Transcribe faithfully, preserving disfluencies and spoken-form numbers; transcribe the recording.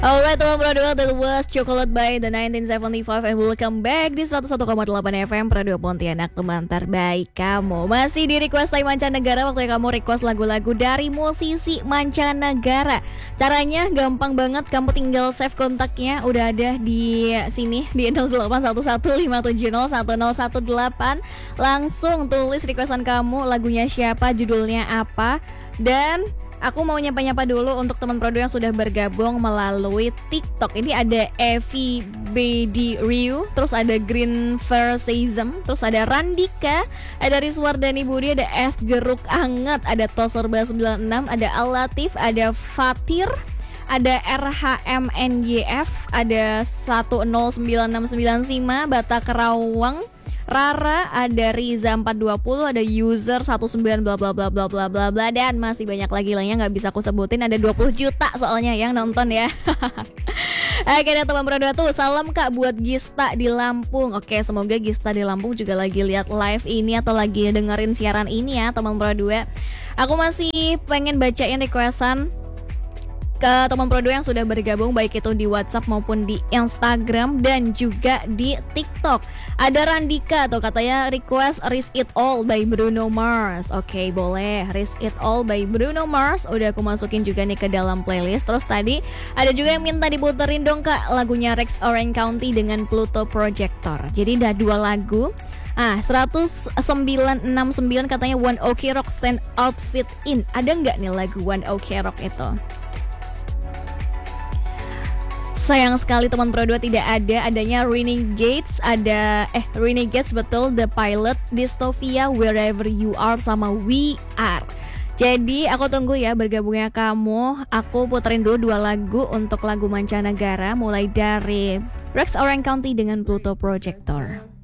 Alright teman Pro dua, that was Chocolate by the nineteen seventy-five and welcome back di seratus satu koma delapan F M Pro dua Pontianak, teman terbaik kamu. Masih di request time mancanegara, waktunya kamu request lagu-lagu dari musisi mancanegara. Caranya gampang banget, kamu tinggal save kontaknya, udah ada di sini di nol delapan satu satu lima tujuh nol satu nol satu delapan. Langsung tulis requestan kamu, lagunya siapa, judulnya apa. Dan aku mau nyapa-nyapa dulu untuk teman Pro dua yang sudah bergabung melalui TikTok. Ini ada Evi B D Ryu, terus ada Green Versism, terus ada Randika, ada Rizwardani Budi, ada S Jeruk Anget, ada Toserba sembilan enam, ada Al Latif, ada Fatir, ada R H M N Y F, ada satu nol sembilan enam sembilan Sima, Bata Kerawang, Rara, ada Riza empat dua nol, ada user satu sembilan bla bla bla bla bla bla bla, dan masih banyak lagi lainnya nggak bisa aku sebutin, ada dua puluh juta soalnya yang nonton ya. Oke, ada teman Pro dua tuh, salam Kak buat Gista di Lampung. Oke, semoga Gista di Lampung juga lagi lihat live ini atau lagi dengerin siaran ini ya teman Pro dua. Aku masih pengen bacain requestan ke teman Pro dua yang sudah bergabung, baik itu di WhatsApp maupun di Instagram dan juga di TikTok. Ada Randika tuh, katanya request Risk It All by Bruno Mars. Oke, boleh, Risk It All by Bruno Mars udah aku masukin juga nih ke dalam playlist. Terus tadi ada juga yang minta diputerin dong Kak lagunya Rex Orange County dengan Pluto Projector. Jadi udah dua lagu. Ah, seratus sembilan enam sembilan katanya One Ok Rock Stand Outfit In. Ada nggak nih lagu One Ok Rock itu? Sayang sekali teman Pro dua tidak ada. Adanya Renegades, ada eh Renegades betul, The Pilot, Dystopia, Wherever You Are, sama We Are. Jadi aku tunggu ya bergabungnya kamu. Aku puterin dulu dua lagu untuk lagu mancanegara, mulai dari Rex Orange County dengan Pluto Projector.